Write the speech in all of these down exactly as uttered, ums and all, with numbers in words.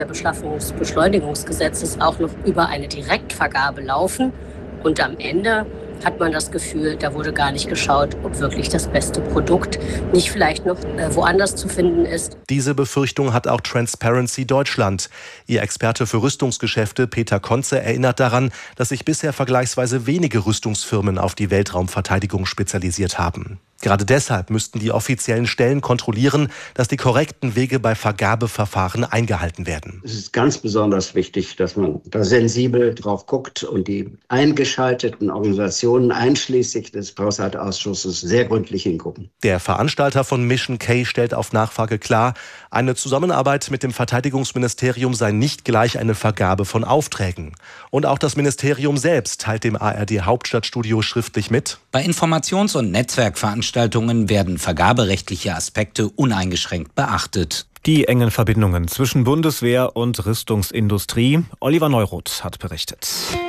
Beschaffungsbeschleunigungsgesetzes auch noch über eine Direktvergabe laufen. Und am Ende hat man das Gefühl, da wurde gar nicht geschaut, ob wirklich das beste Produkt nicht vielleicht noch äh, woanders zu finden ist. Diese Befürchtung hat auch Transparency Deutschland. Ihr Experte für Rüstungsgeschäfte Peter Konze erinnert daran, dass sich bisher vergleichsweise wenige Rüstungsfirmen auf die Weltraumverteidigung spezialisiert haben. Gerade deshalb müssten die offiziellen Stellen kontrollieren, dass die korrekten Wege bei Vergabeverfahren eingehalten werden. Es ist ganz besonders wichtig, dass man da sensibel drauf guckt und die eingeschalteten Organisationen einschließlich des Haushaltsausschusses sehr gründlich hingucken. Der Veranstalter von Mission K stellt auf Nachfrage klar, eine Zusammenarbeit mit dem Verteidigungsministerium sei nicht gleich eine Vergabe von Aufträgen. Und auch das Ministerium selbst teilt dem A R D-Hauptstadtstudio schriftlich mit: Bei Informations- und Netzwerkveranstaltungen werden vergaberechtliche Aspekte uneingeschränkt beachtet. Die engen Verbindungen zwischen Bundeswehr und Rüstungsindustrie. Oliver Neuroth hat berichtet.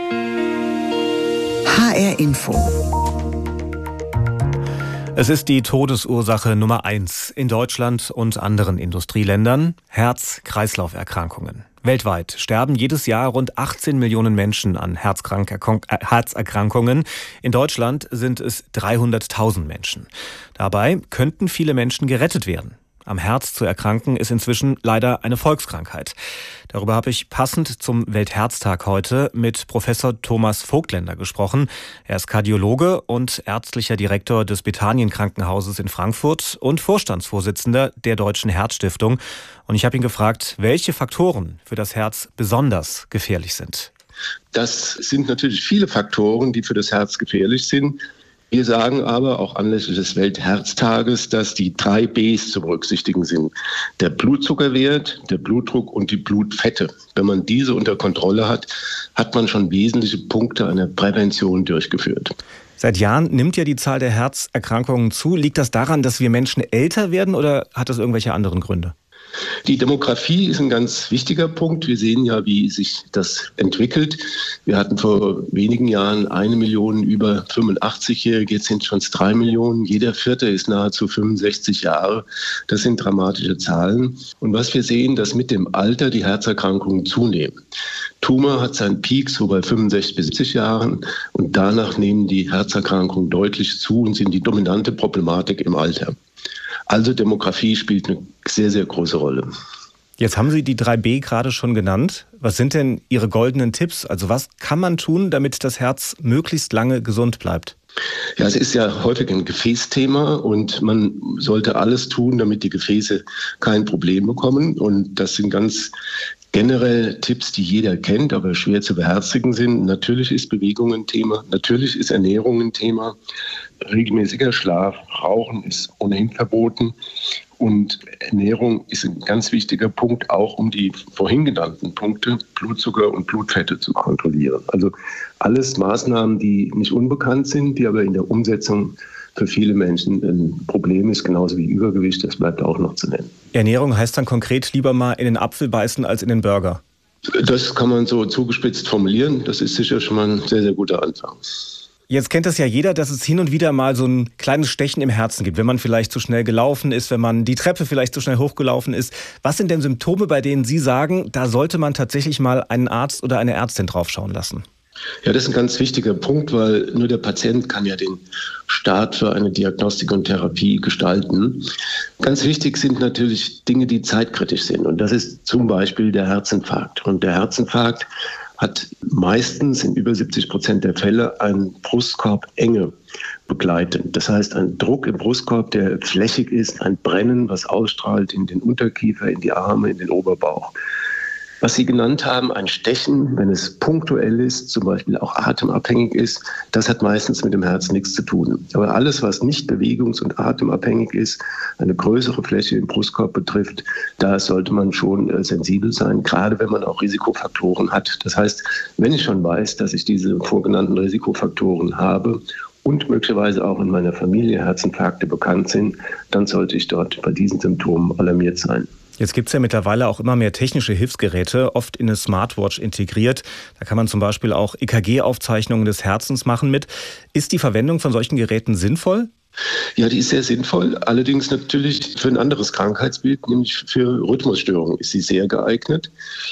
H R Info. Es ist die Todesursache Nummer eins in Deutschland und anderen Industrieländern: Herz-Kreislauf-Erkrankungen. Weltweit sterben jedes Jahr rund achtzehn Millionen Menschen an Herzerkrankungen. In Deutschland sind es dreihunderttausend Menschen. Dabei könnten viele Menschen gerettet werden. Am Herz zu erkranken ist inzwischen leider eine Volkskrankheit. Darüber habe ich passend zum Weltherztag heute mit Professor Thomas Vogtländer gesprochen. Er ist Kardiologe und ärztlicher Direktor des Bethanien-Krankenhauses in Frankfurt und Vorstandsvorsitzender der Deutschen Herzstiftung. Und ich habe ihn gefragt, welche Faktoren für das Herz besonders gefährlich sind. Das sind natürlich viele Faktoren, die für das Herz gefährlich sind. Wir sagen aber auch anlässlich des Weltherztages, dass die drei Bs zu berücksichtigen sind: der Blutzuckerwert, der Blutdruck und die Blutfette. Wenn man diese unter Kontrolle hat, hat man schon wesentliche Punkte einer Prävention durchgeführt. Seit Jahren nimmt ja die Zahl der Herzerkrankungen zu. Liegt das daran, dass wir Menschen älter werden, oder hat das irgendwelche anderen Gründe? Die Demografie ist ein ganz wichtiger Punkt. Wir sehen ja, wie sich das entwickelt. Wir hatten vor wenigen Jahren eine Million über fünfundachtzigjährige, jetzt sind es schon drei Millionen. Jeder Vierte ist nahezu fünfundsechzig Jahre. Das sind dramatische Zahlen. Und was wir sehen, dass mit dem Alter die Herzerkrankungen zunehmen. Tumor hat seinen Peak so bei fünfundsechzig bis siebzig Jahren und danach nehmen die Herzerkrankungen deutlich zu und sind die dominante Problematik im Alter. Also Demografie spielt eine sehr, sehr große Rolle. Jetzt haben Sie die drei B gerade schon genannt. Was sind denn Ihre goldenen Tipps? Also was kann man tun, damit das Herz möglichst lange gesund bleibt? Ja, es ist ja häufig ein Gefäßthema und man sollte alles tun, damit die Gefäße kein Problem bekommen. Und das sind ganz generell Tipps, die jeder kennt, aber schwer zu beherzigen sind. Natürlich ist Bewegung ein Thema, natürlich ist Ernährung ein Thema. Regelmäßiger Schlaf, Rauchen ist ohnehin verboten. Und Ernährung ist ein ganz wichtiger Punkt, auch um die vorhin genannten Punkte, Blutzucker und Blutfette, zu kontrollieren. Also alles Maßnahmen, die nicht unbekannt sind, die aber in der Umsetzung für viele Menschen ein Problem ist, genauso wie Übergewicht, das bleibt auch noch zu nennen. Ernährung heißt dann konkret lieber mal in den Apfel beißen als in den Burger? Das kann man so zugespitzt formulieren. Das ist sicher schon mal ein sehr, sehr guter Anfang. Jetzt kennt das ja jeder, dass es hin und wieder mal so ein kleines Stechen im Herzen gibt, wenn man vielleicht zu schnell gelaufen ist, wenn man die Treppe vielleicht zu schnell hochgelaufen ist. Was sind denn Symptome, bei denen Sie sagen, da sollte man tatsächlich mal einen Arzt oder eine Ärztin draufschauen lassen? Ja, das ist ein ganz wichtiger Punkt, weil nur der Patient kann ja den Start für eine Diagnostik und Therapie gestalten. Ganz wichtig sind natürlich Dinge, die zeitkritisch sind. Und das ist zum Beispiel der Herzinfarkt. Und der Herzinfarkt hat meistens in über siebzig Prozent der Fälle einen Brustkorbenge begleitend. Das heißt, ein Druck im Brustkorb, der flächig ist, ein Brennen, was ausstrahlt in den Unterkiefer, in die Arme, in den Oberbauch. Was Sie genannt haben, ein Stechen, wenn es punktuell ist, zum Beispiel auch atemabhängig ist, das hat meistens mit dem Herz nichts zu tun. Aber alles, was nicht bewegungs- und atemabhängig ist, eine größere Fläche im Brustkorb betrifft, da sollte man schon äh, sensibel sein, gerade wenn man auch Risikofaktoren hat. Das heißt, wenn ich schon weiß, dass ich diese vorgenannten Risikofaktoren habe und möglicherweise auch in meiner Familie Herzinfarkte bekannt sind, dann sollte ich dort bei diesen Symptomen alarmiert sein. Jetzt gibt es ja mittlerweile auch immer mehr technische Hilfsgeräte, oft in eine Smartwatch integriert. Da kann man zum Beispiel auch E K G-Aufzeichnungen des Herzens machen mit. Ist die Verwendung von solchen Geräten sinnvoll? Ja, die ist sehr sinnvoll. Allerdings natürlich für ein anderes Krankheitsbild, nämlich für Rhythmusstörungen ist sie sehr geeignet.